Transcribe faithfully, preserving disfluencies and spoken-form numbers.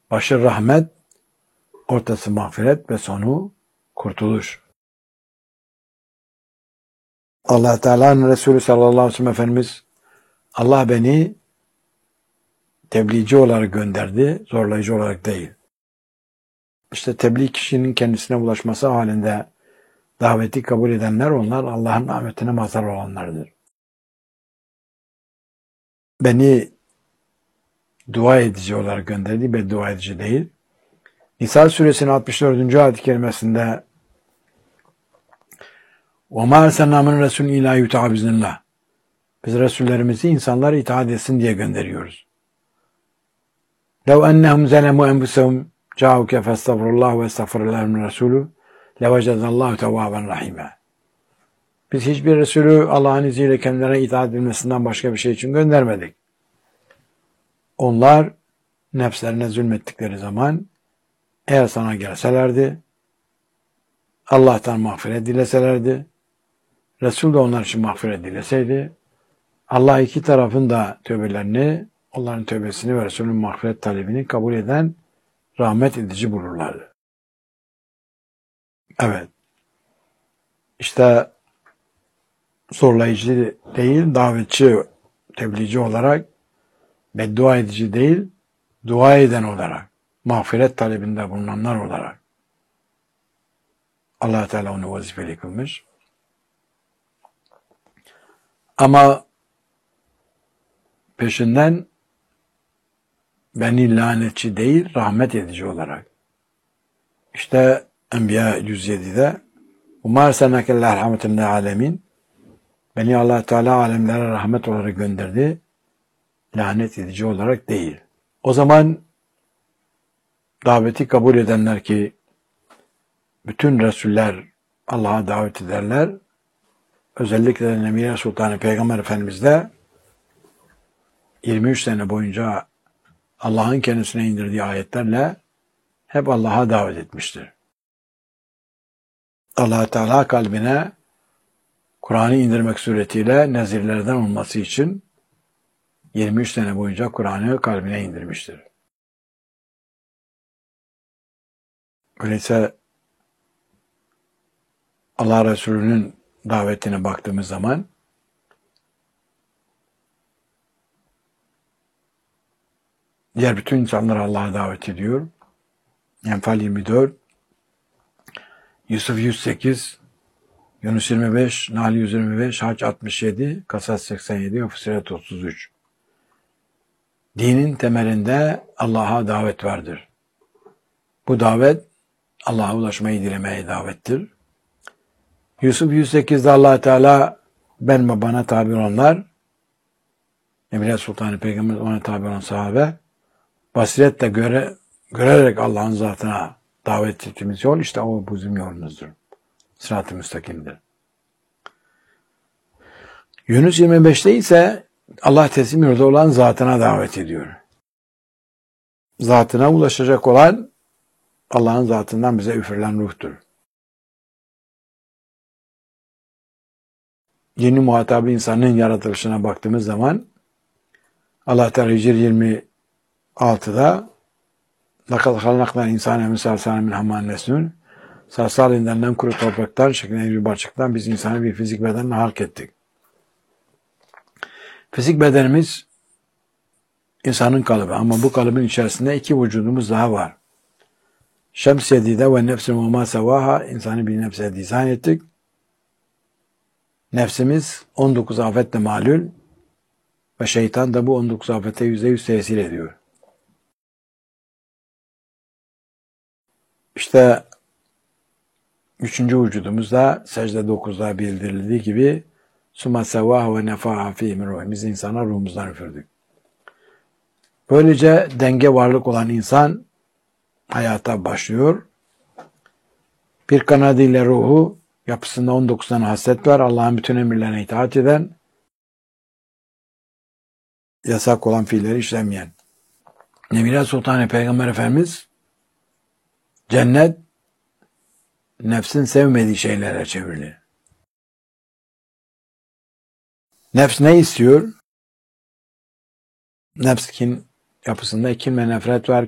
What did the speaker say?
Başı rahmet, ortası mağfiret ve sonu kurtuluş. Allah Teala'nın Resulü sallallahu aleyhi ve sellem Efendimiz, Allah beni tebliğci olarak gönderdi, zorlayıcı olarak değil. İşte tebliğ kişinin kendisine ulaşması halinde daveti kabul edenler, onlar Allah'ın rahmetine mazhar olanlardır. Beni dua edici olarak gönderdi, beddua edici değil. Nisa suresinin altmış dördüncü ayet-i kerimesinde وَمَا أَرْسَلْنَا مِنْ رَسُولٍ اِلَٰ يُطَاعَ بِإِذْنِ اللّٰهِ Biz Resullerimizi insanlara itaat etsin diye gönderiyoruz. لَوْ أَنَّهُمْ زَلَمُوا أَنْفُسَهُمْ جَاءُوكَ فَاسْتَغْفِرُوا اللّٰهَ وَاسْتَغْفَرَ لَهُمُ الرَّسُولُ لَوَجَدَ اللّٰهُ تَوَّابًا رَحِيمًا Biz hiçbir Resulü Allah'ın izniyle kendilerine itaat edilmesinden başka bir şey için göndermedik. Onlar nefslerine zulmettikleri zaman eğer sana gelselerdi, Allah'tan mağfiret dileselerdi, Resul de onlar için mağfiret dileseydi, Allah iki tarafın da tövbelerini, onların tövbesini ve Resul'ün mağfiret talebini kabul eden rahmet edici bulurlardı. Evet. İşte zorlayıcı değil, davetçi, tebliğci olarak, beddua edici değil, dua eden olarak, mağfiret talebinde bulunanlar olarak Allah Teala onu vazifeli kılmış. Ama peşinden beni lanetçi değil, rahmet edici olarak. İşte Enbiya yüz yedi'de Umar senekellâh rahmetin lil alemin beni Allah Teala alemlere rahmet olarak gönderdi, lanet edici olarak değil. O zaman daveti kabul edenler ki bütün Resuller Allah'a davet ederler. Özellikle de Nebiler Sultanı Peygamber Efendimiz de yirmi üç sene boyunca Allah'ın kendisine indirdiği ayetlerle hep Allah'a davet etmiştir. Allah Teala kalbine Kur'an'ı indirmek suretiyle nezirlerden olması için yirmi üç sene boyunca Kur'an'ı kalbine indirmiştir. Öyleyse Allah Resulü'nün davetine baktığımız zaman diğer bütün insanlar Allah'a davet ediyor. Enfal yirmi dört, Yusuf yüz sekiz, Yunus yirmi beş, Nahl yüz yirmi beş, Hac altmış yedi, Kasas seksen yedi, Fussilet otuz üç. Dinin temelinde Allah'a davet vardır. Bu davet Allah'a ulaşmayı dilemeye davettir. Yusuf yüz sekiz'de Allah Teala ben ve bana tabi olanlar, Nebiler Sultanı Peygamber ona tabi olan sahabe, basiretle göre, görerek Allah'ın zatına davet ettiğimiz yol işte o bizim yolumuzdur. Sırat-ı müstakimdir. Yunus yirmi beş'te ise Allah teslim yurdu olan zatına davet ediyor. Zatına ulaşacak olan Allah'ın zatından bize üfürülen ruhtur. Yeni muhatabı insanın yaratılışına baktığımız zaman Allah Teala Hicr yirmi altı'da لَقَدْ خَلَقْنَا الْاِنْسَانَ مِنْ صَلْصَالٍ مِنْ حَمَّإٍ مَسْنُونٍ Salsalinden kuru topraktan şeklinde bir balçıktan biz insanı bir fizik bedenine halk ettik. Fizik bedenimiz insanın kalıbı ama bu kalıbın içerisinde iki vücudumuz daha var. Şems yedide ve nefsin ve ma sevaha insanı bir nefse dizayn ettik. Nefsimiz on dokuz afetle malul ve şeytan da bu on dokuz afete yüzde yüz tesir ediyor. İşte üçüncü vücudumuzda secde dokuz'da bildirildiği gibi summa sevaha ve nefaha fî min ruh. Biz insana ruhumuzdan üfürdük. Böylece denge varlık olan insan hayata başlıyor. Bir kanadıyla ruhu, yapısında on dokuz tane haslet var. Allah'ın bütün emirlerine itaat eden, yasak olan fiilleri işlemeyen. Nebiler Sultanı Peygamber Efendimiz cennet nefsin sevmediği şeylere çevrilir. Nefs ne istiyor? Nefsin yapısında kin ve nefret var.